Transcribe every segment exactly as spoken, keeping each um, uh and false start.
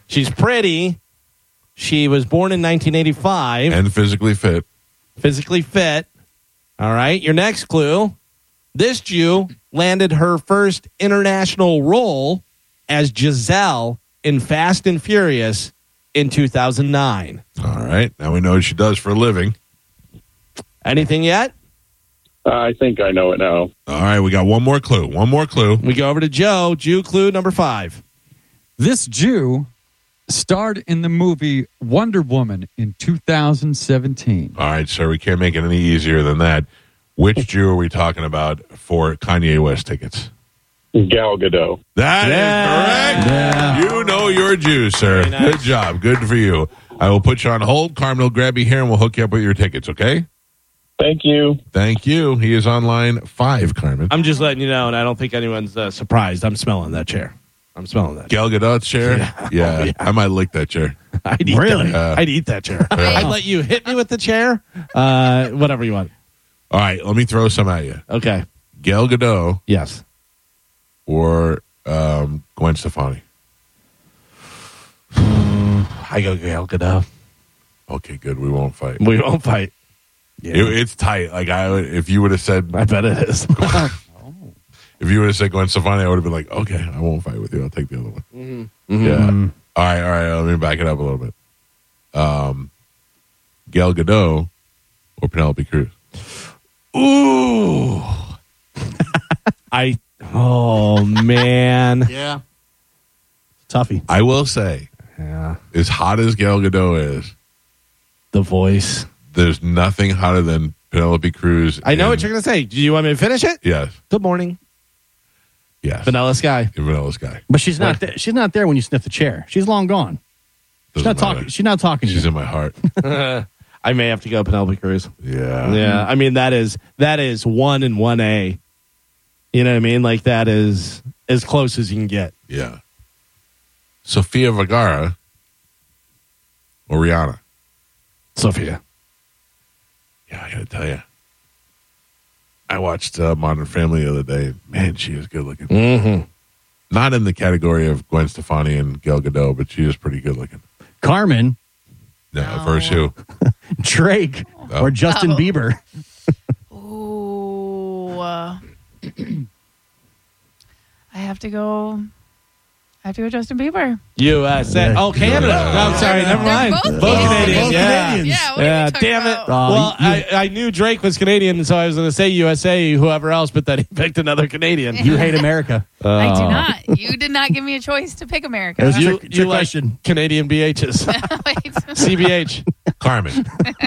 She's pretty. She was born in nineteen eighty-five. And physically fit. Physically fit. All right. Your next clue. This Jew landed her first international role as Giselle in Fast and Furious in two thousand nine. All right. Now we know what she does for a living. Anything yet? Uh, I think I know it now. All right. We got one more clue. One more clue. We go over to Joe. Jew clue number five. This Jew starred in the movie Wonder Woman in two thousand seventeen. All right, sir. We can't make it any easier than that. Which Jew are we talking about for Kanye West tickets? Gal Gadot. That Yeah. is correct. Yeah. You know your Jew, sir. Very nice. Good job. Good for you. I will put you on hold. Carmen will grab you here and we'll hook you up with your tickets, okay? Thank you. Thank you. He is on line five, Carmen. I'm just letting you know, and I don't think anyone's uh, surprised. I'm smelling that chair. I'm smelling that. Gal Gadot's chair? Yeah. Yeah. Oh, yeah. I might lick that chair. I'd eat Really? That. Uh, I'd eat that chair. I'd let you hit me with the chair. Uh, whatever you want. All right, let me throw some at you. Okay. Gal Gadot Yes. or um, Gwen Stefani? I go Gal Gadot. Okay, good. We won't fight. We won't fight. It, it's tight. Like I, would, if you would have said, I bet it is. if you would have said Gwen Stefani, I would have been like, okay, I won't fight with you. I'll take the other one. Mm-hmm. Yeah. All right, all right. Let me back it up a little bit. Um, Gal Gadot or Penelope Cruz? Ooh. I. Oh man. Yeah. Toughie. I will say, Yeah. as hot as Gal Gadot is, The voice. there's nothing hotter than Penelope Cruz. I know in- what you're gonna say. Do you want me to finish it? Yes, Good morning, yes. Vanilla Sky. Vanilla Sky. But she's not. There. She's not there when you sniff the chair. She's long gone. She's Doesn't not talking. matter. She's not talking to She's you. in my heart. I may have to go Penelope Cruz. Yeah. Yeah, I mean that is that is one and one A. You know what I mean? Like that is as close as you can get. Yeah. Sofia Vergara or Rihanna? Sophia. Yeah, I gotta tell you. I watched uh, Modern Family the other day. Man, she is good looking. Mm-hmm. Not in the category of Gwen Stefani and Gal Gadot, but she is pretty good looking. Carmen, No, No. first who? Drake, Oh. or Justin Oh. Bieber. Ooh. uh, I have to go. I have to go Justin Bieber. U S A. Oh, Canada. Yeah. No, I'm sorry. Never They're mind. both Both Canadian. Canadian. Both Yeah. Canadians. Yeah, what are Yeah, you talking damn it. about? Oh, well, you- I, I knew Drake was Canadian, so I was going to say U S A, whoever else, but then he picked another Canadian. You hate America. I do Oh. not. You did not give me a choice to pick America. It was You, trick, you trick like question. Canadian B Hs. Wait. C B H. Carmen.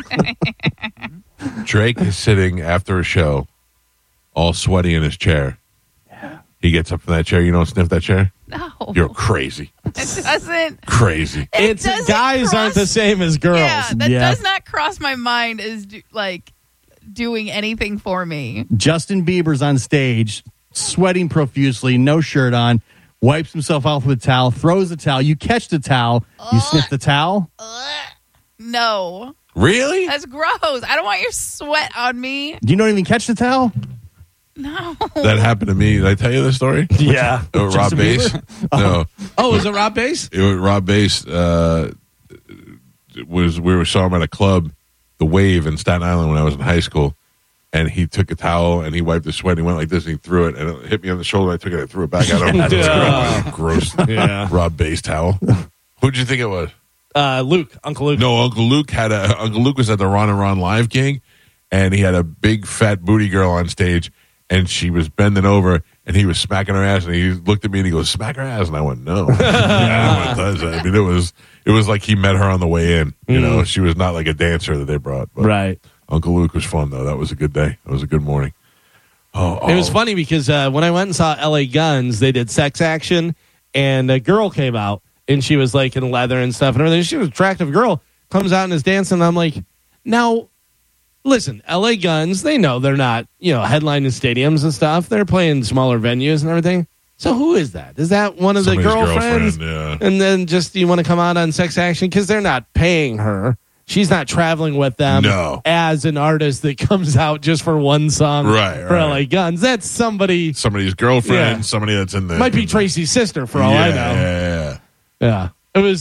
Drake is sitting after a show, all sweaty in his chair. He gets up from that chair. You don't sniff that chair? No. You're crazy. It doesn't. Crazy. It It's doesn't guys cross- aren't the same as girls. Yeah, that Yeah. does not cross my mind as do, like doing anything for me. Justin Bieber's on stage, sweating profusely, no shirt on, wipes himself off with a towel, throws the towel. You catch the towel. You sniff the towel. No, Really? that's gross. I don't want your sweat on me. You don't even catch the towel? No. That happened to me. Did I tell you the story? Yeah. Uh, Rob Justin Bass? Bieber? No. Oh, is it Rob Bass? It was Rob Bass. Uh, was we were saw him at a club, the Wave in Staten Island when I was in high school, and he took a towel and he wiped the sweat. And he went like this and he threw it and it hit me on the shoulder. I took it and threw it back at him. Yeah. Gross. Yeah. Rob Bass towel. Who'd you think it was? Uh, Luke, Uncle Luke. No, Uncle Luke had a Uncle Luke was at the Ron and Ron live gig, and he had a big fat booty girl on stage, and she was bending over, and he was smacking her ass, and he looked at me and he goes, "Smack her ass," and I went, "No." Yeah, I don't want to touch that. I mean, it was it was like he met her on the way in. You know, she was not like a dancer that they brought. But Right. Uncle Luke was fun though. That was a good day. That was a good morning. Oh, It was oh. funny because uh, when I went and saw L A Guns, they did Sex Action, and a girl came out, and she was like in leather and stuff and everything. She was an attractive girl, comes out and is dancing, and I'm like, now, listen, L A Guns, they know they're not, you know, headlining stadiums and stuff. They're playing smaller venues and everything. So who is that? Is that one of Somebody's the girlfriends? girlfriend, yeah. And then just you want to come out on Sex Action because they're not paying her. She's not traveling with them No. as an artist that comes out just for one song Right, for right. L A Guns. That's somebody, Somebody's girlfriend, Yeah. somebody that's in the might be Tracy's sister for all yeah, I know. Yeah, yeah, yeah. Yeah. It was